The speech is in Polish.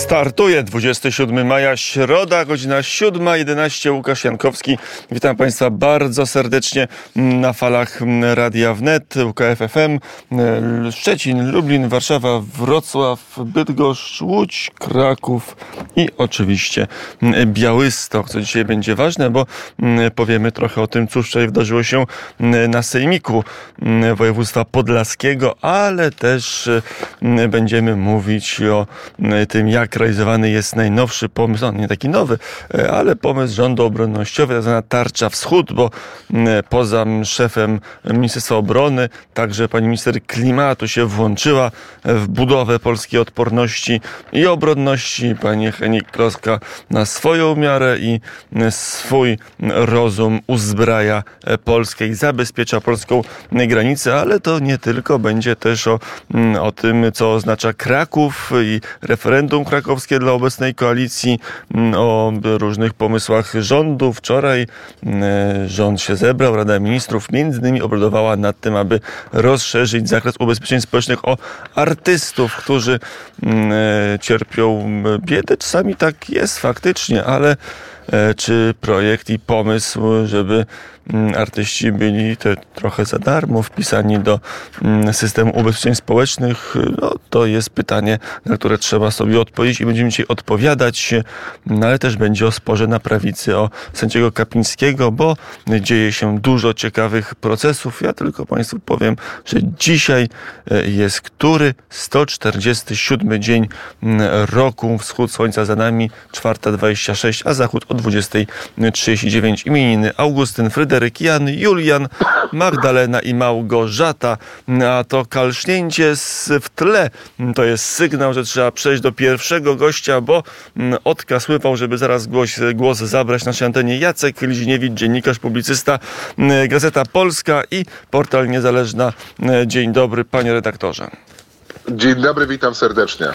Startuje 27 maja, środa, godzina 7:11. Łukasz Jankowski. Witam Państwa bardzo serdecznie na falach Radia Wnet, UKF FM, Szczecin, Lublin, Warszawa, Wrocław, Bydgoszcz, Łódź, Kraków i oczywiście Białystok, co dzisiaj będzie ważne, bo powiemy trochę o tym, cóż wczoraj wydarzyło się na sejmiku województwa podlaskiego, ale też będziemy mówić o tym, jak realizowany jest najnowszy pomysł, nie taki nowy, ale pomysł rządu obronnościowy, tak zwana tarcza wschód, bo poza szefem Ministerstwa Obrony także pani minister klimatu się włączyła w budowę polskiej odporności i obronności. Pani Hennig-Kloska na swoją miarę i swój rozum uzbraja Polskę i zabezpiecza polską granicę, ale to nie tylko, będzie też o tym, co oznacza Kraków i referendum krakowskie dla obecnej koalicji, o różnych pomysłach rządu. Wczoraj rząd się zebrał, Rada Ministrów między innymi obradowała nad tym, aby rozszerzyć zakres ubezpieczeń społecznych o artystów, którzy cierpią biedę. Czasami tak jest faktycznie, ale czy projekt i pomysł, żeby artyści byli trochę za darmo wpisani do systemu ubezpieczeń społecznych, no to jest pytanie, na które trzeba sobie odpowiedzieć i będziemy dzisiaj odpowiadać, no ale też będzie o sporze na prawicy, o sędziego Kapińskiego, bo dzieje się dużo ciekawych procesów. Ja tylko Państwu powiem, że dzisiaj jest 147 dzień roku, wschód słońca za nami, 4:26, a zachód o 20:39. Imieniny Augustyn, Fryderyk, Jan, Julian, Magdalena i Małgorzata. A to kalsznięcie w tle to jest sygnał, że trzeba przejść do pierwszego gościa, bo odkaz sływał, żeby zaraz głos zabrać na naszej antenie Jacek Liziniewicz, dziennikarz, publicysta, Gazeta Polska i Portal Niezależna. Dzień dobry, panie redaktorze. Dzień dobry, witam serdecznie.